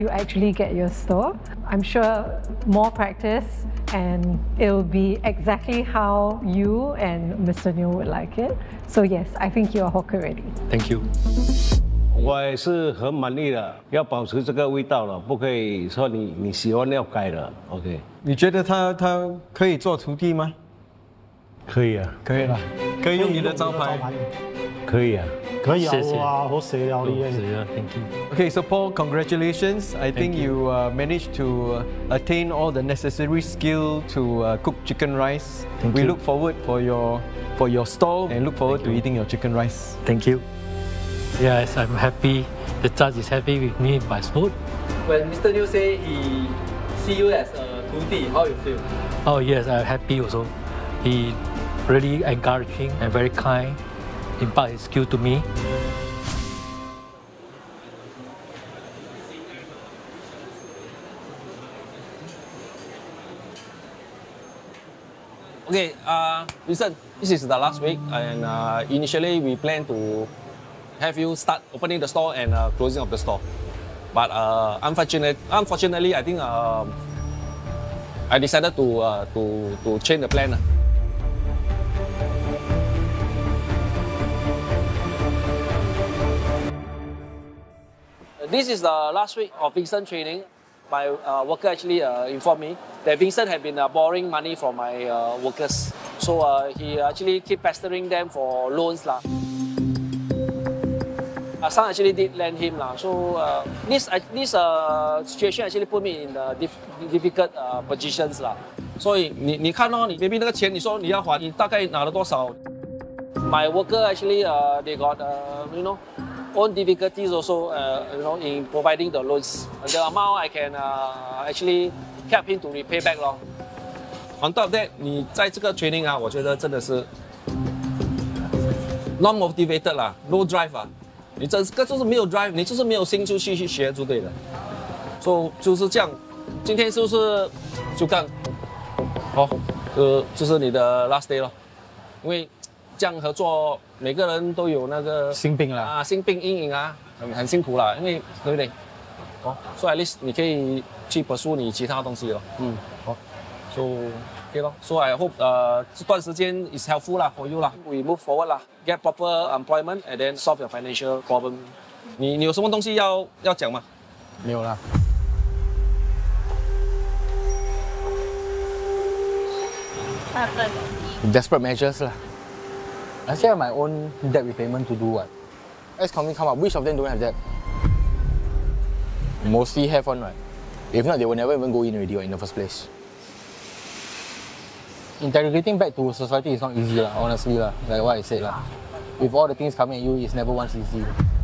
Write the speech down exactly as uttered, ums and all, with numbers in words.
you actually get your store. I'm sure more practice and it'll be exactly how you and Mister Neo would like it. So yes, I think you're hawker ready. Thank you. 我也是很满意的，要保持这个味道了，不可以说你你喜欢要改的 ，OK？ 你觉得他他可以做徒弟吗？ 可以啊， 可以了，可以用你的招牌， 可以啊， 可以啊， 谢谢哇，好食了你。 是啊 ，Thank you. Okay, so Paul, congratulations. I think you, you uh, managed to uh, attain all the necessary skill to uh, cook chicken rice. Thank we you. look forward for your for your stall and look forward Thank to you. eating your chicken rice. Thank you. Yes, I'm happy. The judge is happy with me by food. When Mister Liu say he see you as a tuti, how you feel? Oh yes, I'm happy also. He really encouraging and very kind, impart his skill to me. Okay, uh, listen, this is the last week, and uh, initially we plan to have you start opening the store and uh, closing of the store. But uh, unfortunately, unfortunately, I think uh, I decided to uh, to to change the plan. This is the last week of Vincent training. My uh, worker actually uh, informed me that Vincent had been uh, borrowing money from my uh, workers. So uh, he actually keep pestering them for loans. lah. Uh, some actually did lend him. lah. So uh, this, uh, this uh, situation actually put me in uh, diff difficult uh, positions. lah. 所以你你看哦，你 maybe 那个钱你说你要还，你大概拿了多少 ？My worker actually uh, they got uh, you know own difficulties also uh, you know in providing the loans. The amount I can uh, actually help him to repay back 咯。On top of that， 你在这个 training 啊，我觉得真的是 not motivated 啦 ，no drive 啊。你这个就是没有 drive， 你就是没有心就去去学就对了。所以就是这样，今天是不是就干？好，就就是你的 last day 咯，因为这样合作，每个人都有那个心病啦啊，心病阴影啊，很很辛苦啦，因为对不对？哦，所以 at least 你可以去 pursue 你其他东西咯。嗯，好，so okay 咯，so I hope 呃这段时间 is helpful 啦 for you 啦。We move forward 啦 ，get proper employment and then solve your financial problem。你你有什么东西要要讲吗？ 没有啦。 Desperate measures lah. I still have my own debt repayment to do what. Let's come come up. Which of them don't have debt? Mostly have one, right? If not, they will never even go in already in the first place. Integrating back to society is not easy lah, honestly lah. Like what I said lah. With all the things coming at you, it's never once easy.